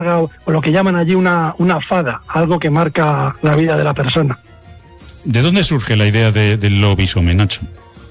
o lo que llaman allí una fada, algo que marca la vida de la persona. ¿De dónde surge la idea del lobisome, Nacho?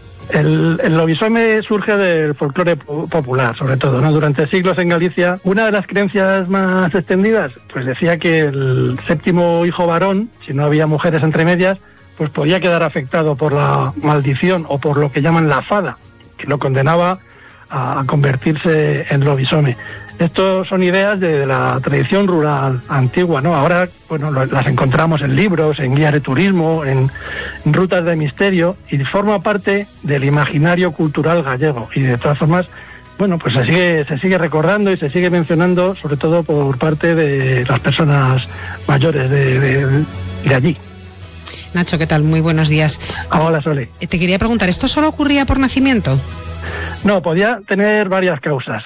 El lobisome surge del folclore popular, sobre todo, ¿no? Durante siglos en Galicia, una de las creencias más extendidas, pues decía que el séptimo hijo varón, si no había mujeres entre medias, pues podía quedar afectado por la maldición o por lo que llaman la fada, que lo condenaba a convertirse en lobisome. Estos son ideas de la tradición rural antigua, ¿no? Ahora, bueno, las encontramos en libros, en guías de turismo, en rutas de misterio, y forma parte del imaginario cultural gallego. Y de todas formas, bueno, pues se sigue recordando y se sigue mencionando, sobre todo por parte de las personas mayores de allí. Nacho, ¿qué tal? Muy buenos días. Hola, Sole. Te quería preguntar, ¿esto solo ocurría por nacimiento? No, podía tener varias causas.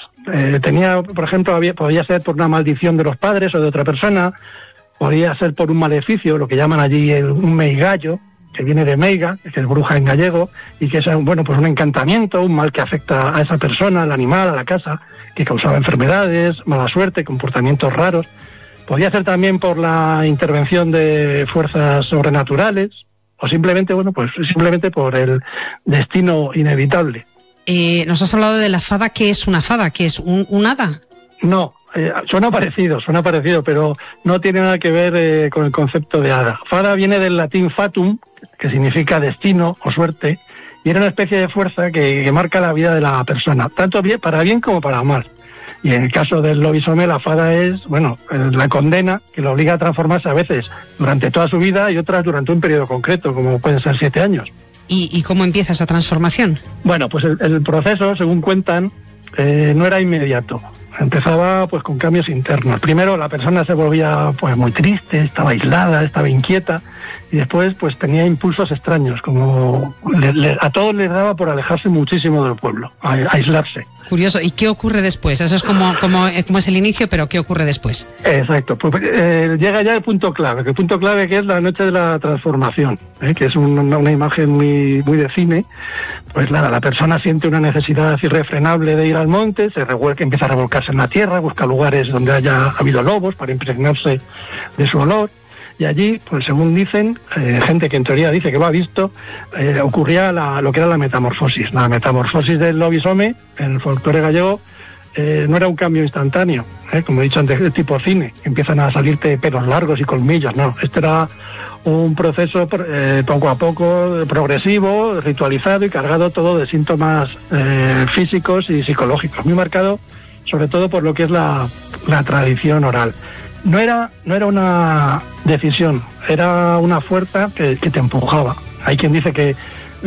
Por ejemplo, podía ser por una maldición de los padres o de otra persona, podía ser por un maleficio, lo que llaman allí un meigallo, que viene de meiga, que es bruja en gallego, y que es, bueno, pues un encantamiento, un mal que afecta a esa persona, al animal, a la casa, que causaba enfermedades, mala suerte, comportamientos raros. Podía ser también por la intervención de fuerzas sobrenaturales, o simplemente, bueno, pues simplemente por el destino inevitable. Nos has hablado de la fada. ¿Qué es una fada? ¿Qué es un hada? No, suena parecido, pero no tiene nada que ver con el concepto de hada. Fada viene del latín fatum, que significa destino o suerte, y era una especie de fuerza que marca la vida de la persona, tanto para bien como para mal. Y en el caso del lobisome, la fada es, bueno, la condena que lo obliga a transformarse a veces durante toda su vida y otras durante un periodo concreto, como pueden ser 7 años. ¿Y cómo empieza esa transformación? Bueno, pues el proceso, según cuentan, no era inmediato. Empezaba pues con cambios internos. Primero la persona se volvía pues muy triste, estaba aislada, estaba inquieta, y después pues tenía impulsos extraños, como a todos les daba por alejarse muchísimo del pueblo, aislarse. Curioso. ¿Y qué ocurre después? Eso es como es el inicio, pero ¿qué ocurre después? Exacto. Pues, llega ya el punto clave, que es la noche de la transformación, que es una imagen muy de cine. Pues nada, la persona siente una necesidad irrefrenable de ir al monte, empieza a revolcarse en la tierra, busca lugares donde haya habido lobos para impregnarse de su olor. Y allí, pues según dicen, gente que en teoría dice que lo ha visto, ocurría lo que era la metamorfosis. La metamorfosis del lobisome, en el folclore gallego, no era un cambio instantáneo, como he dicho antes, de tipo cine, empiezan a salirte pelos largos y colmillos, no. Este era un proceso poco a poco, progresivo, ritualizado y cargado todo de síntomas físicos y psicológicos, muy marcado sobre todo por lo que es la tradición oral. No era una decisión, era una fuerza que te empujaba. Hay quien dice que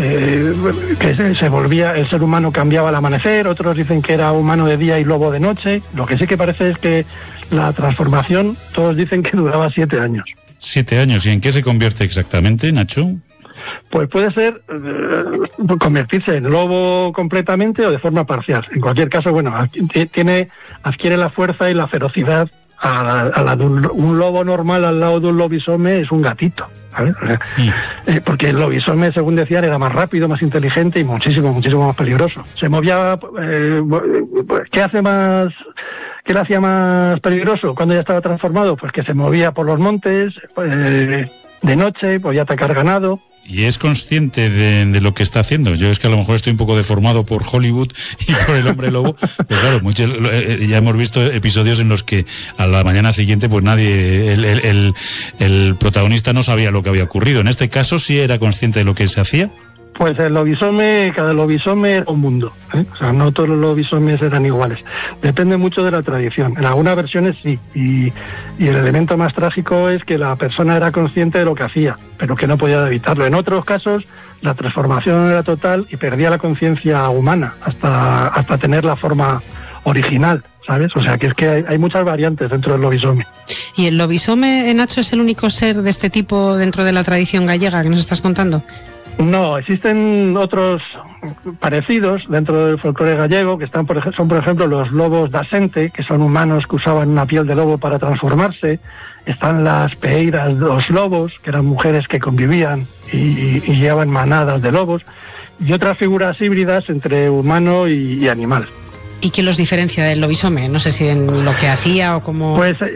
se volvía, el ser humano cambiaba al amanecer, otros dicen que era humano de día y lobo de noche. Lo que sí que parece es que la transformación, todos dicen que duraba 7 años. 7 años, ¿y en qué se convierte exactamente, Nacho? Pues puede ser convertirse en lobo completamente o de forma parcial. En cualquier caso, bueno, adquiere la fuerza y la ferocidad a la de un lobo normal al lado de un lobisome. Es un gatito, ¿sabes? Sí. Porque el lobisome, según decían, era más rápido, más inteligente y muchísimo más peligroso. Se movía. ¿Qué le hacía más peligroso cuando ya estaba transformado? Pues que se movía por los montes de noche, podía atacar ganado. ¿Y es consciente de lo que está haciendo? Yo es que a lo mejor estoy un poco deformado por Hollywood y por el hombre lobo, pero claro, ya hemos visto episodios en los que a la mañana siguiente pues nadie, el protagonista no sabía lo que había ocurrido. En este caso sí era consciente de lo que se hacía. Pues cada lobisome era un mundo, O sea, no todos los lobisomes eran iguales. Depende mucho de la tradición. En algunas versiones sí, y el elemento más trágico es que la persona era consciente de lo que hacía, pero que no podía evitarlo. En otros casos, la transformación era total y perdía la conciencia humana hasta tener la forma original, ¿sabes? O sea, que es que hay muchas variantes dentro del lobisome. ¿Y el lobisome, Nacho, es el único ser de este tipo dentro de la tradición gallega que nos estás contando? No, existen otros parecidos dentro del folclore gallego, que son por ejemplo los lobos da sente, que son humanos que usaban una piel de lobo para transformarse. Están las peeiras dos lobos, que eran mujeres que convivían y llevaban manadas de lobos, y otras figuras híbridas entre humano y animal. ¿Y qué los diferencia del lobisomé? No sé si en lo que hacía o cómo... Pues